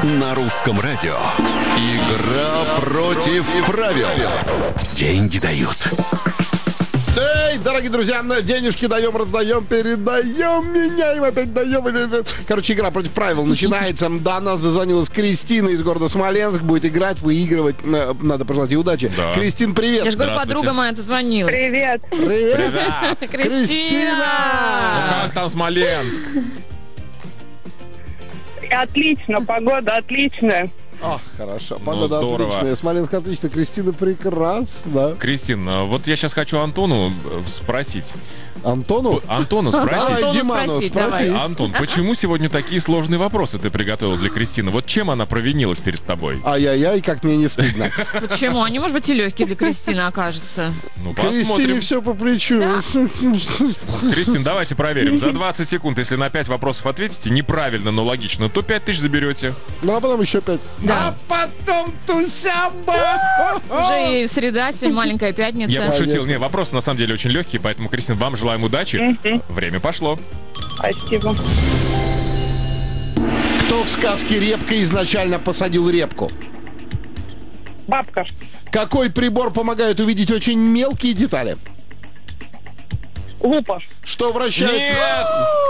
На русском радио. Игра против правил. Деньги дают. Эй, дорогие друзья, денежки даем, раздаем, передаем, меняем, опять даем. Короче, игра против правил начинается. До нас дозвонилась Кристина из города Смоленск. Будет играть, выигрывать. Надо пожелать ей удачи. Да. Кристин, привет. Я же говорю, подруга моя дозвонилась. Привет. Привет. Кристина! Как там Смоленск? Отлично, погода отличная. Ах, хорошо. Погода здорово. отличная. Смоленск отлично. Кристина прекрасно. Кристин, вот я сейчас хочу Антону спросить. Антону? Антону спросить. Давай, Антону Диману, спроси, спроси. давай. Антон, почему сегодня такие сложные вопросы ты приготовил для Кристины? Вот чем она провинилась перед тобой? Ай-яй-яй, как мне не стыдно. Почему? Они, может быть, и легкие для Кристины окажутся. Ну, Кристине посмотрим. все по плечу. Кристин, давайте проверим. За 20 секунд, если на 5 вопросов ответите неправильно, но логично, то 5000 заберете. Ну, а потом еще 5. Да. А потом тусямба. Уже и среда, сегодня маленькая пятница. Я пошутил. Конечно. Не, вопросы на самом деле очень легкие, поэтому, Кристин, вам желаем удачи. Время пошло. Спасибо. Кто в сказке «Репка» изначально посадил репку? Бабка. Какой прибор помогает увидеть очень мелкие детали? Лупа. Что вращает... Нет!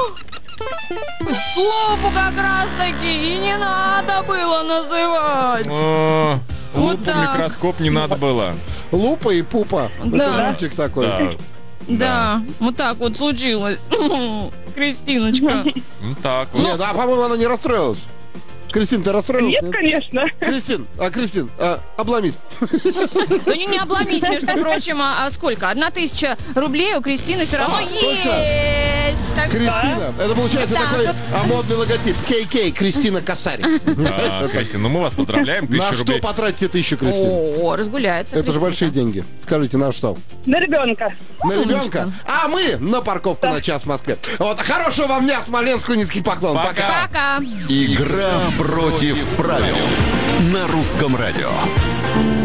Лупу как раз таки и не надо было называть. О, Вот Лупу в так. микроскоп не надо было. Лупа и пупа. Да. Это мультик такой. Да. Да, вот так вот случилось. Кристиночка. Ну так вот. Нет, а по-моему, она не расстроилась. Кристин, ты расстроилась? Нет, конечно. Кристин, обломись. Ну не обломись, между прочим, а сколько? 1000 рублей у Кристины все равно точно. есть. Так что... Кристина. Это получается Так такой вот. модный логотип. КК, Кристина Косарь. Да, Кристин, ну мы вас поздравляем. 1000 На что рублей. потратите 1000, Кристина? О, разгуляется. Это же Кристина. большие деньги. Скажите, на что? На ребенка. На Умничка. ребенка? А мы на парковку на час в Москве. Вот, хорошего вам дня, Смоленску, низкий поклон. Пока. Пока. Игра против правил. На русском радио.